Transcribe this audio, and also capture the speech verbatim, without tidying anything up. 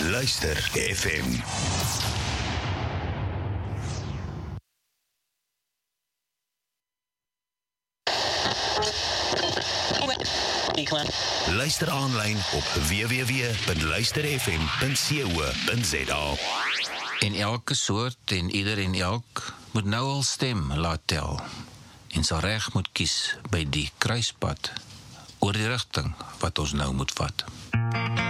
Luister F M. Luister aanlyn op w w w punt luister f m punt co punt z a. En elke soort en ieder en elk moet nou al stem laat tel en sal reg moet kies by die kruispad oor die rigting wat ons nou moet vat.